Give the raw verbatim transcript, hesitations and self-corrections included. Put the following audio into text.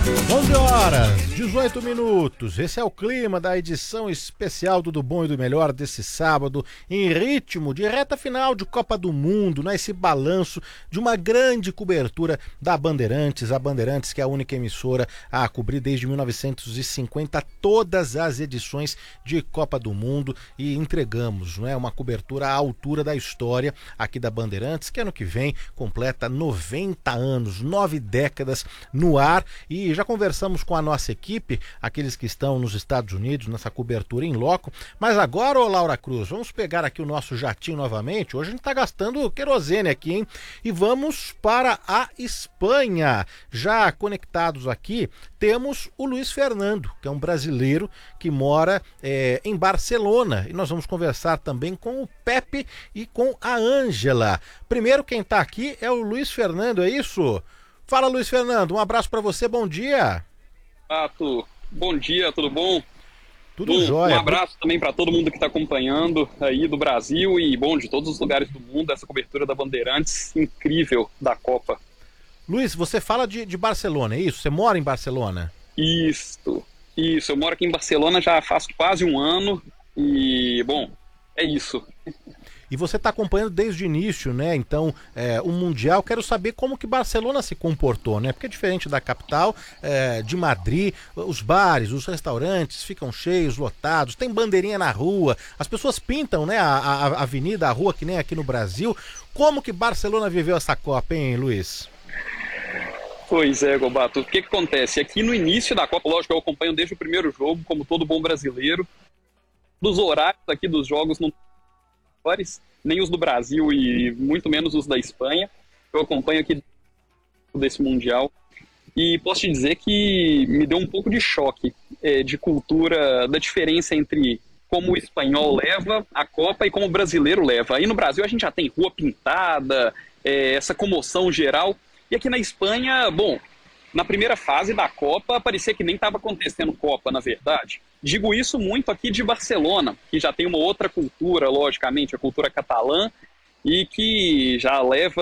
onze horas, dezoito minutos. Esse é o clima da edição especial do Do Bom e do Melhor desse sábado, em ritmo de reta final de Copa do Mundo, nesse balanço de uma grande cobertura da Bandeirantes. A Bandeirantes, que é a única emissora a cobrir desde mil novecentos e cinquenta todas as edições de Copa do Mundo, e entregamos, não é, uma cobertura à altura da história aqui da Bandeirantes, que ano que vem completa noventa anos, nove décadas no ar. E já conversamos com a nossa equipe, aqueles que estão nos Estados Unidos, nessa cobertura em loco. Mas agora, ô Laura Cruz, vamos pegar aqui o nosso jatinho novamente. Hoje a gente está gastando querosene aqui, hein? E vamos para a Espanha. Já conectados aqui, temos o Luiz Fernando, que é um brasileiro que mora é, em Barcelona. E nós vamos conversar também com o Pepe e com a Ângela. Primeiro, quem está aqui é o Luiz Fernando, é isso? Fala, Luiz Fernando, um abraço para você, bom dia. Pato, bom dia, tudo bom? Tudo bom, jóia. Um abraço também para todo mundo que está acompanhando aí do Brasil e, bom, de todos os lugares do mundo, essa cobertura da Bandeirantes incrível da Copa. Luiz, você fala de, de Barcelona, é isso? Você mora em Barcelona? Isso, isso, eu moro aqui em Barcelona já faz quase um ano e, bom, é isso. E você está acompanhando desde o início, né? Então, é, o Mundial, quero saber como que Barcelona se comportou, né? Porque é diferente da capital, é, de Madrid, os bares, os restaurantes ficam cheios, lotados, tem bandeirinha na rua, as pessoas pintam, né, a, a, a avenida, a rua, que nem aqui no Brasil. Como que Barcelona viveu essa Copa, hein, Luiz? Pois é, Gobato, o que que acontece? Aqui no início da Copa, lógico, eu acompanho desde o primeiro jogo, como todo bom brasileiro, dos horários aqui dos jogos não nem os do Brasil e muito menos os da Espanha. Eu acompanho aqui desse Mundial e posso te dizer que me deu um pouco de choque é, de cultura, da diferença entre como o espanhol leva a Copa e como o brasileiro leva. Aí no Brasil a gente já tem rua pintada, é, essa comoção geral, e aqui na Espanha, bom, na primeira fase da Copa parecia que nem estava acontecendo Copa, na verdade. Digo isso muito aqui de Barcelona, que já tem uma outra cultura, logicamente, a cultura catalã, e que já leva